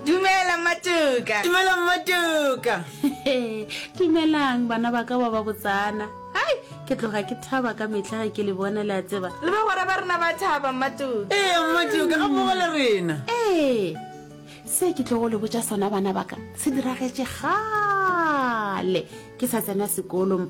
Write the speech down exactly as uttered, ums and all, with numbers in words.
Dumela Matuka. Dumela Matuka. Dumelang bana ba ka ba ba botsana. Hai, ke tloga ke thaba ka metla ke le bona la tseba. Le ba gore ba rena ba thaba Matuka. Eh Matuka ga mo le rena. Eh. Se ke tlo go le botsa sona bana ba ka. Se diragetse gale. Ke sa tsena sekolo